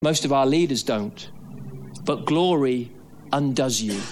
Most of our leaders don't. But glory undoes you.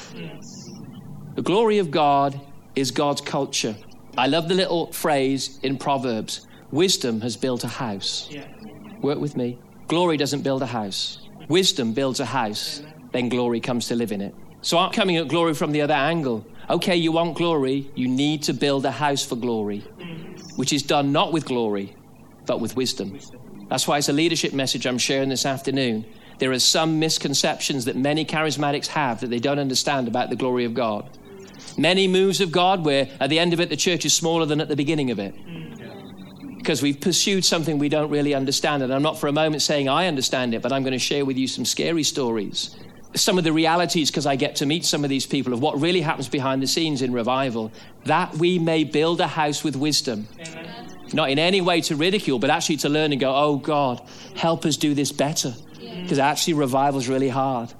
The glory of God is God's culture. I love the little phrase in Proverbs, wisdom has built a house. Work with me. Glory doesn't build a house. Wisdom builds a house, then glory comes to live in it. So I'm coming at glory from the other angle. Okay, you want glory, you need to build a house for glory, which is done not with glory, but with wisdom. That's why it's a leadership message I'm sharing this afternoon. There are some misconceptions that many charismatics have that they don't understand about the glory of God. Many moves of God where at the end of it, the church is smaller than at the beginning of it. Because we've pursued something we don't really understand. And I'm not for a moment saying I understand it, but I'm going to share with you some scary stories. Some of the realities, because I get to meet some of these people, of what really happens behind the scenes in revival, that we may build a house with wisdom. Amen. Not in any way to ridicule, but actually to learn and go, oh God, help us do this better. Because actually revival is really hard.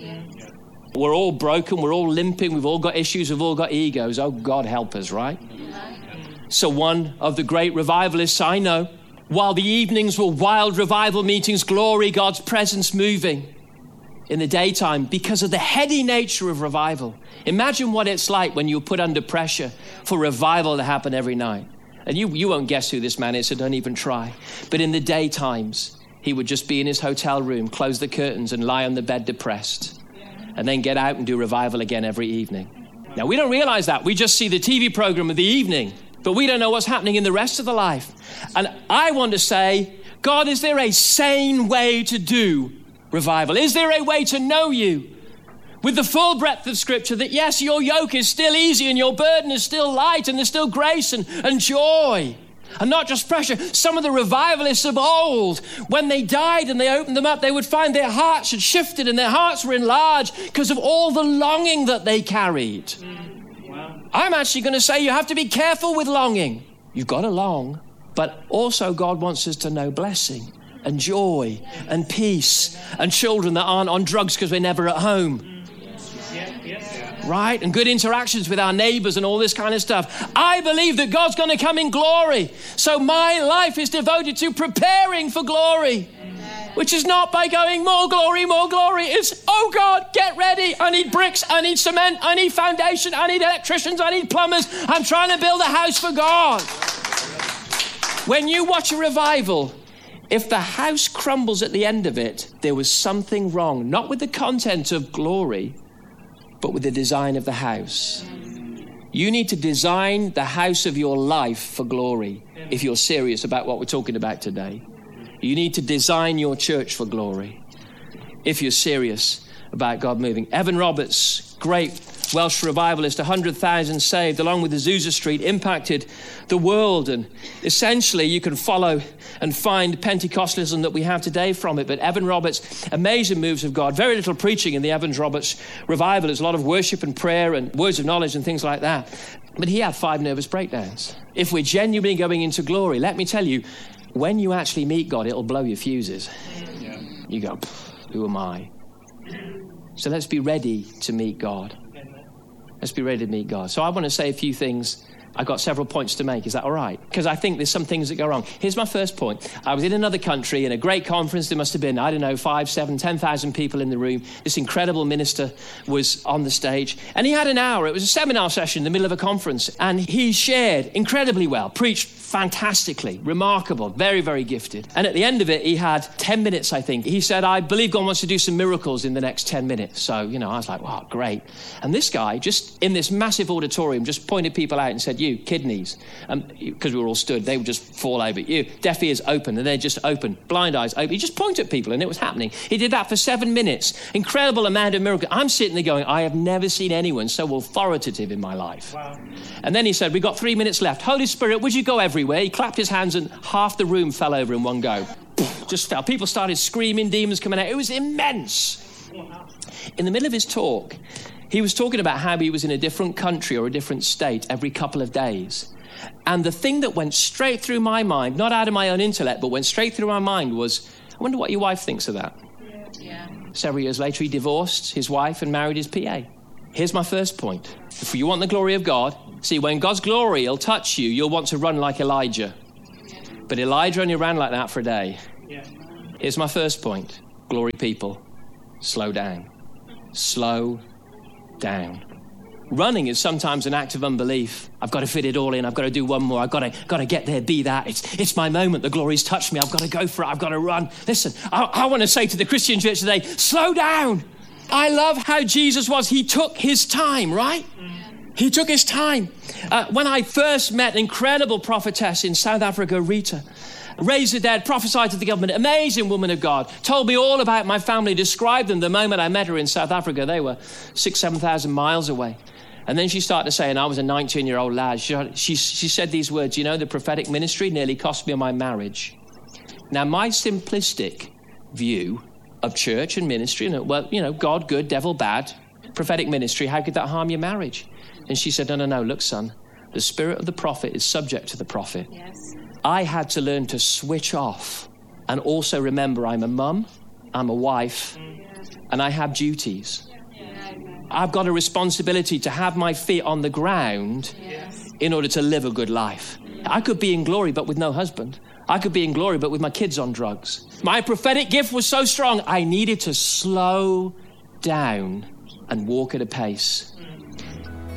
We're all broken, we're all limping, we've all got issues, we've all got egos. Oh God, help us, right? So one of the great revivalists I know, while the evenings were wild revival meetings, glory, God's presence moving in the daytime because of the heady nature of revival. Imagine what it's like when you're put under pressure for revival to happen every night. And you won't guess who this man is, so don't even try. But in the daytimes, he would just be in his hotel room, close the curtains and lie on the bed depressed, and then get out and do revival again every evening. Now, we don't realize that. We just see the TV program of the evening, but we don't know what's happening in the rest of the life. And I want to say, God, is there a sane way to do revival? Is there a way to know you with the full breadth of Scripture that, yes, your yoke is still easy and your burden is still light and there's still grace and joy and not just pressure? Some of the revivalists of old, when they died and they opened them up, they would find their hearts had shifted and their hearts were enlarged because of all the longing that they carried. Wow. I'm actually going to say you have to be careful with longing. You've got to long, but also God wants us to know blessing and joy and peace and children that aren't on drugs because we're never at home. Right? And good interactions with our neighbors and all this kind of stuff. I believe that God's going to come in glory. So my life is devoted to preparing for glory, which is not by going more glory, more glory. It's, oh God, get ready. I need bricks. I need cement. I need foundation. I need electricians. I need plumbers. I'm trying to build a house for God. When you watch a revival, if the house crumbles at the end of it, there was something wrong, not with the content of glory, but with the design of the house. You need to design the house of your life for glory if you're serious about what we're talking about today. You need to design your church for glory if you're serious about God moving. Evan Roberts, great Welsh revivalist, 100,000 saved, along with Azusa Street, impacted the world. And essentially, you can follow and find Pentecostalism that we have today from it. But Evan Roberts, amazing moves of God. Very little preaching in the Evan Roberts revival. There's a lot of worship and prayer and words of knowledge and things like that. But he had 5 nervous breakdowns. If we're genuinely going into glory, let me tell you, when you actually meet God, it'll blow your fuses. Yeah. You go, who am I? So let's be ready to meet God. Let's be ready to meet God. So I want to say a few things. I've got several points to make. Is that all right? Because I think there's some things that go wrong. Here's my first point. I was in another country in a great conference. There must have been, 5, 7, 10,000 people in the room. This incredible minister was on the stage. And he had an hour. It was a seminar session in the middle of a conference. And he shared incredibly well, preached fantastically, remarkable, very, very gifted. And at the end of it, he had 10 minutes, I think. He said, I believe God wants to do some miracles in the next 10 minutes. So, I was like, wow, great. And this guy, just in this massive auditorium, just pointed people out and said, you, kidneys, because we were all stood, they would just fall over. You, deaf ears open, and they're just open. Blind eyes open. He just pointed at people, and it was happening. He did that for 7 minutes. Incredible amount of miracle. I'm sitting there going, I have never seen anyone so authoritative in my life. Wow. And then he said, we've got 3 minutes left. Holy Spirit, would you go everywhere? He clapped his hands, and half the room fell over in one go. Just fell. People started screaming, demons coming out. It was immense. In the middle of his talk, he was talking about how he was in a different country or a different state every couple of days. And the thing that went straight through my mind, not out of my own intellect, but went straight through my mind was, I wonder what your wife thinks of that. Yeah. Several years later, he divorced his wife and married his PA. Here's my first point. If you want the glory of God, see, when God's glory will touch you, you'll want to run like Elijah. But Elijah only ran like that for a day. Yeah. Here's my first point. Glory people, slow down. Slow down. Running is sometimes an act of unbelief. I've got to fit it all in. I've got to do one more. I've got to get there, be that. It's my moment. The glory's touched me. I've got to go for it. I've got to run. Listen, I want to say to the Christian church today, slow down. I love how Jesus was. He took his time, right? He took his time. When I first met an incredible prophetess in South Africa, Rita, raised the dead, prophesied to the government, amazing woman of God, told me all about my family, described them the moment I met her in South Africa. They were 7,000 miles away. And then she started to say, and I was a 19-year-old lad, she said these words, you know, the prophetic ministry nearly cost me my marriage. Now, my simplistic view of church and ministry, and well, you know, God good, devil bad, prophetic ministry, how could that harm your marriage? And she said, no, look, son, the spirit of the prophet is subject to the prophet. Yes. I had to learn to switch off and also remember I'm a mum, I'm a wife, and I have duties. I've got a responsibility to have my feet on the ground in order to live a good life. I could be in glory, but with no husband. I could be in glory, but with my kids on drugs. My prophetic gift was so strong, I needed to slow down and walk at a pace.